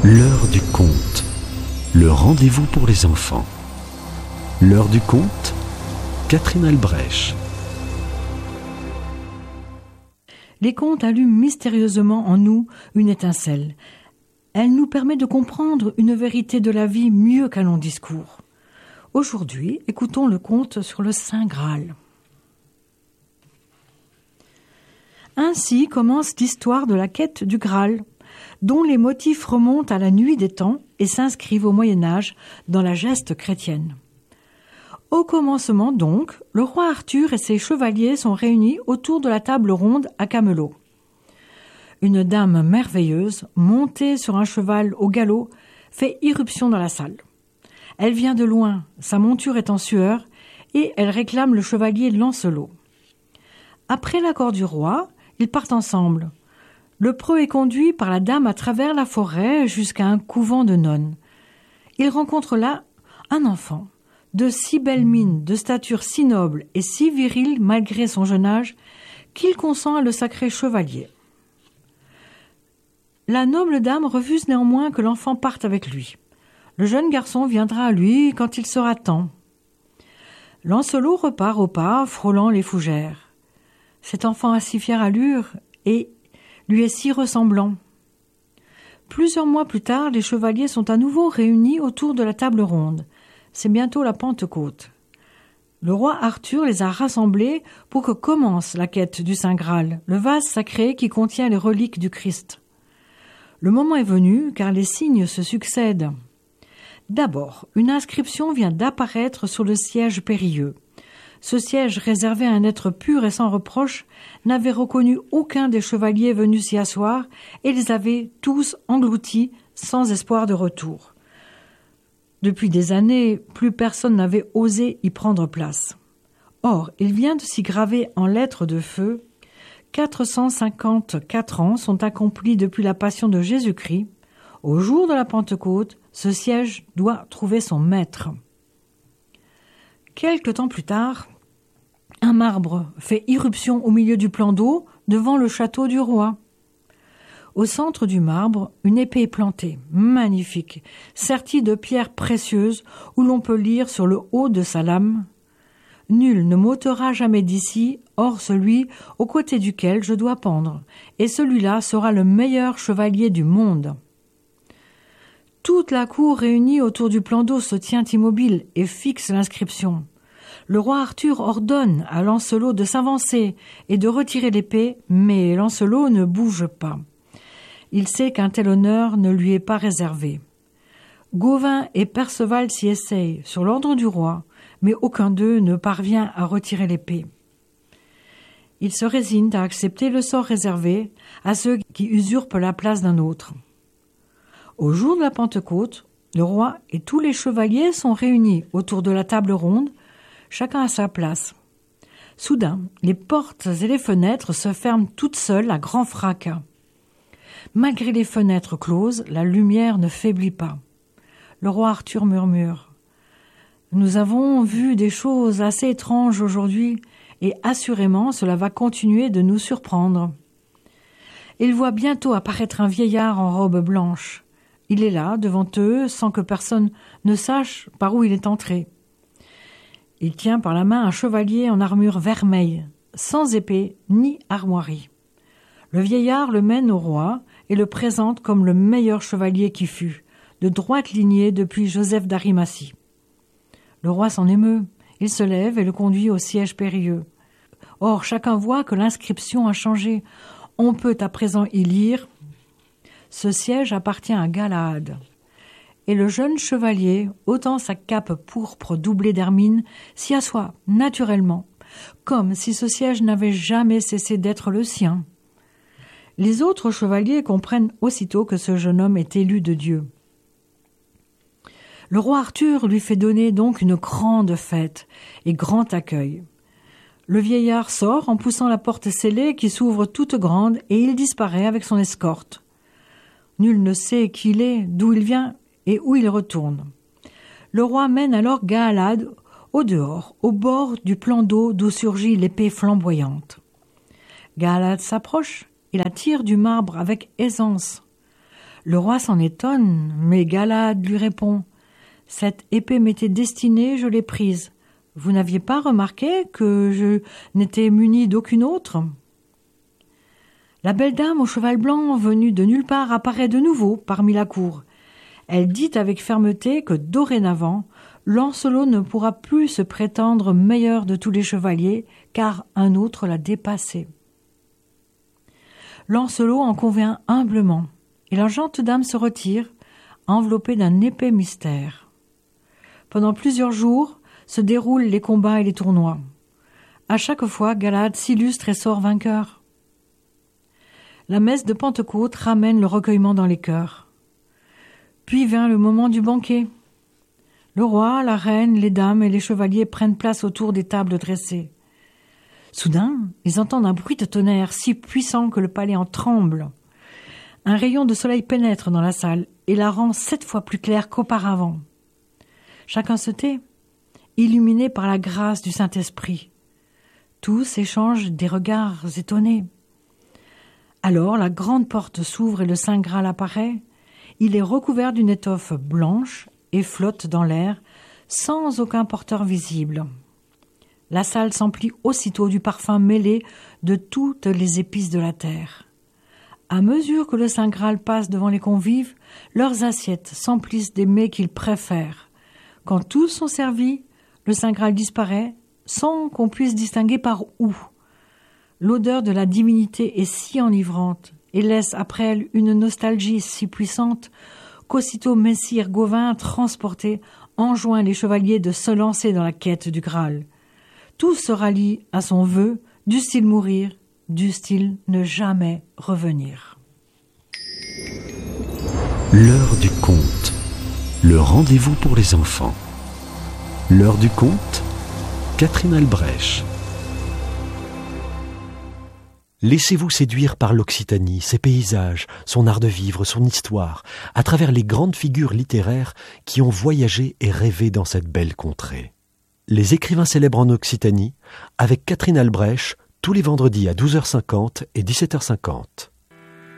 L'heure du conte, le rendez-vous pour les enfants. L'heure du conte, Catherine Albrecht. Les contes allument mystérieusement en nous une étincelle. Elle nous permet de comprendre une vérité de la vie mieux qu'un long discours. Aujourd'hui, écoutons le conte sur le Saint Graal. Ainsi commence l'histoire de la quête du Graal, dont les motifs remontent à la nuit des temps et s'inscrivent au Moyen-Âge dans la geste chrétienne. Au commencement donc, le roi Arthur et ses chevaliers sont réunis autour de la table ronde à Camelot. Une dame merveilleuse, montée sur un cheval au galop, fait irruption dans la salle. Elle vient de loin, sa monture est en sueur, et elle réclame le chevalier Lancelot. Après l'accord du roi, ils partent ensemble. Le preux est conduit par la dame à travers la forêt jusqu'à un couvent de nonnes. Il rencontre là un enfant, de si belle mine, de stature si noble et si viril malgré son jeune âge, qu'il consent à le sacrer chevalier. La noble dame refuse néanmoins que l'enfant parte avec lui. Le jeune garçon viendra à lui quand il sera temps. Lancelot repart au pas, frôlant les fougères. Cet enfant a si fière allure et lui est si ressemblant. Plusieurs mois plus tard, les chevaliers sont à nouveau réunis autour de la table ronde. C'est bientôt la Pentecôte. Le roi Arthur les a rassemblés pour que commence la quête du Saint Graal, le vase sacré qui contient les reliques du Christ. Le moment est venu, car les signes se succèdent. D'abord, une inscription vient d'apparaître sur le siège périlleux. Ce siège réservé à un être pur et sans reproche n'avait reconnu aucun des chevaliers venus s'y asseoir et les avait tous engloutis sans espoir de retour. Depuis des années, plus personne n'avait osé y prendre place. Or, il vient de s'y graver en lettres de feu 454 ans sont accomplis depuis la passion de Jésus-Christ. Au jour de la Pentecôte, ce siège doit trouver son maître. Quelque temps plus tard, un marbre fait irruption au milieu du plan d'eau devant le château du roi. Au centre du marbre, une épée est plantée, magnifique, sertie de pierres précieuses où l'on peut lire sur le haut de sa lame « Nul ne m'ôtera jamais d'ici, hors celui au côté duquel je dois pendre, et celui-là sera le meilleur chevalier du monde. » Toute la cour réunie autour du plan d'eau se tient immobile et fixe l'inscription. Le roi Arthur ordonne à Lancelot de s'avancer et de retirer l'épée, mais Lancelot ne bouge pas. Il sait qu'un tel honneur ne lui est pas réservé. Gauvin et Perceval s'y essayent, sur l'ordre du roi, mais aucun d'eux ne parvient à retirer l'épée. Ils se résignent à accepter le sort réservé à ceux qui usurpent la place d'un autre. Au jour de la Pentecôte, le roi et tous les chevaliers sont réunis autour de la table ronde, chacun à sa place. Soudain, les portes et les fenêtres se ferment toutes seules à grand fracas. Malgré les fenêtres closes, la lumière ne faiblit pas. Le roi Arthur murmure « Nous avons vu des choses assez étranges aujourd'hui, et assurément cela va continuer de nous surprendre. » Il voit bientôt apparaître un vieillard en robe blanche. Il est là, devant eux, sans que personne ne sache par où il est entré. Il tient par la main un chevalier en armure vermeille, sans épée ni armoirie. Le vieillard le mène au roi et le présente comme le meilleur chevalier qui fut, de droite lignée depuis Joseph d'Arimathie. Le roi s'en émeut, il se lève et le conduit au siège périlleux. Or, chacun voit que l'inscription a changé. On peut à présent y lire « Ce siège appartient à Galahad ». Et le jeune chevalier, ôtant sa cape pourpre doublée d'hermine, s'y assoit naturellement, comme si ce siège n'avait jamais cessé d'être le sien. Les autres chevaliers comprennent aussitôt que ce jeune homme est élu de Dieu. Le roi Arthur lui fait donner donc une grande fête et grand accueil. Le vieillard sort en poussant la porte scellée qui s'ouvre toute grande et il disparaît avec son escorte. Nul ne sait qui il est, d'où il vient et où il retourne. Le roi mène alors Galahad au dehors, au bord du plan d'eau d'où surgit l'épée flamboyante. Galahad s'approche et la tire du marbre avec aisance. Le roi s'en étonne, mais Galad lui répond « Cette épée m'était destinée, je l'ai prise. Vous n'aviez pas remarqué que je n'étais muni d'aucune autre ?» La belle dame au cheval blanc, venue de nulle part, apparaît de nouveau parmi la cour. Elle dit avec fermeté que dorénavant, Lancelot ne pourra plus se prétendre meilleur de tous les chevaliers, car un autre l'a dépassé. Lancelot en convient humblement, et la gente dame se retire, enveloppée d'un épais mystère. Pendant plusieurs jours se déroulent les combats et les tournois. À chaque fois, Galad s'illustre et sort vainqueur. La messe de Pentecôte ramène le recueillement dans les cœurs. Puis vient le moment du banquet. Le roi, la reine, les dames et les chevaliers prennent place autour des tables dressées. Soudain, ils entendent un bruit de tonnerre si puissant que le palais en tremble. Un rayon de soleil pénètre dans la salle et la rend 7 fois plus claire qu'auparavant. Chacun se tait, illuminé par la grâce du Saint-Esprit. Tous échangent des regards étonnés. Alors la grande porte s'ouvre et le Saint Graal apparaît. Il est recouvert d'une étoffe blanche et flotte dans l'air, sans aucun porteur visible. La salle s'emplit aussitôt du parfum mêlé de toutes les épices de la terre. À mesure que le Saint Graal passe devant les convives, leurs assiettes s'emplissent des mets qu'ils préfèrent. Quand tous sont servis, le Saint Graal disparaît, sans qu'on puisse distinguer par où. L'odeur de la divinité est si enivrante et laisse après elle une nostalgie si puissante qu'aussitôt Messire Gauvin, transporté, enjoint les chevaliers de se lancer dans la quête du Graal. Tous se rallient à son vœu, dussent-ils mourir, dussent-ils ne jamais revenir. L'heure du conte, le rendez-vous pour les enfants. L'heure du conte, Catherine Albrecht. Laissez-vous séduire par l'Occitanie, ses paysages, son art de vivre, son histoire, à travers les grandes figures littéraires qui ont voyagé et rêvé dans cette belle contrée. Les écrivains célèbres en Occitanie, avec Catherine Albrecht, tous les vendredis à 12h50 et 17h50.